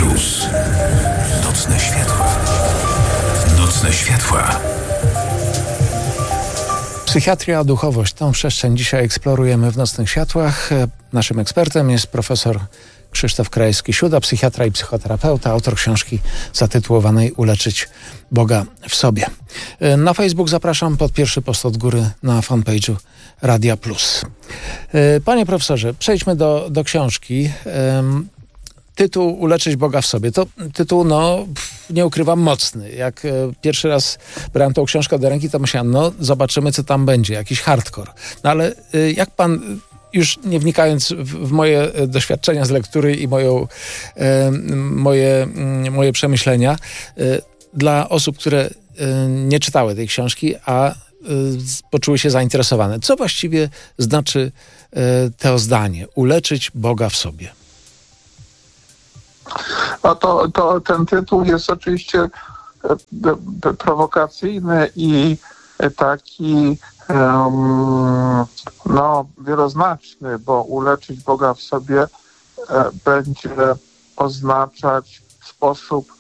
Plus. Nocne światła. Nocne światła. Psychiatria, duchowość. Tą przestrzeń dzisiaj eksplorujemy w Nocnych Światłach. Naszym ekspertem jest profesor Krzysztof Krajewski-Siuda, psychiatra i psychoterapeuta, autor książki zatytułowanej Uleczyć Boga w sobie. Na Facebook zapraszam pod pierwszy post od góry na fanpage'u Radia Plus. Panie profesorze, przejdźmy do książki. Tytuł Uleczyć Boga w sobie. To tytuł, nie ukrywam, mocny. Jak pierwszy raz brałem tą książkę do ręki, to myślałem, zobaczymy, co tam będzie. Jakiś hardcore. No ale jak pan, już nie wnikając w moje doświadczenia z lektury i moje przemyślenia, dla osób, które nie czytały tej książki, a poczuły się zainteresowane. Co właściwie znaczy to zdanie? Uleczyć Boga w sobie. To ten tytuł jest oczywiście prowokacyjny i taki wieloznaczny, bo uleczyć Boga w sobie będzie oznaczać sposób